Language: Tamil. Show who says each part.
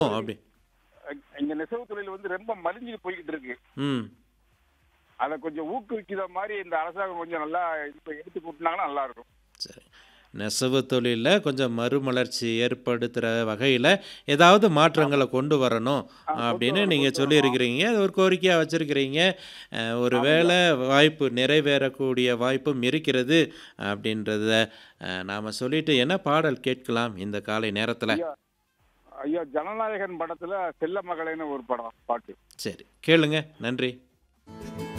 Speaker 1: அப்படி.
Speaker 2: இங்க நெசவு தொழில் வந்து ரொம்ப மலிஞ்சு போய்கிட்டு இருக்கு.
Speaker 1: ம்.
Speaker 2: அதை கொஞ்சம் ஊக்குவிக்கிற மாதிரி இந்த அரசாங்கம் கொஞ்சம் நல்லா இப்ப எடுத்து கூட்டினாங்கன்னா நல்லா இருக்கும்.
Speaker 1: சரி. நெசவு தொழில்ல கொஞ்சம் மறுமலர்ச்சி ஏற்படுத்துற வகையில ஏதாவது
Speaker 2: ஆமா.
Speaker 1: மாற்றங்கள கொண்டு வரணும்
Speaker 2: கொண்டு
Speaker 1: அப்படின்னு
Speaker 2: வரணும்,
Speaker 1: நீங்க
Speaker 2: கொண்டு வரணும்.
Speaker 1: சொல்லியிருக்கிறீங்க. அது ஒரு கோரிக்கையா வச்சிருக்கிறீங்க. ஒரு
Speaker 2: ஆமாய்யா.
Speaker 1: வேளை வாய்ப்பு நிறைவேறக்கூடிய வாய்ப்பும் இருக்கிறது அப்படின்றத நாம சொல்லிட்டு என்ன பாடல் கேட்கலாம் இந்த காலை நேரத்துல?
Speaker 2: ஐயா ஐயா ஜனநாயகன் படத்துல செல்ல மகளேன்னு ஒரு படம் பாட்டு.
Speaker 1: சரி. கேளுங்க. நன்றி.